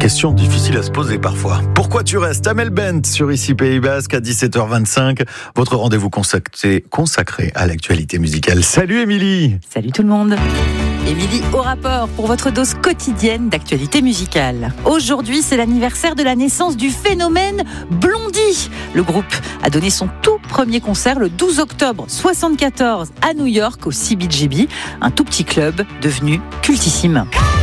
Question difficile à se poser parfois. Pourquoi tu restes? Amel Bent sur Ici Pays Basque à 17h25. Votre rendez-vous consacré à l'actualité musicale. Salut Émilie. Salut tout le monde. Émilie au rapport pour votre dose quotidienne d'actualité musicale. Aujourd'hui, c'est l'anniversaire de la naissance du phénomène Blondie. Le groupe a donné son tout premier concert le 12 octobre 1974 à New York au CBGB, un tout petit club devenu cultissime.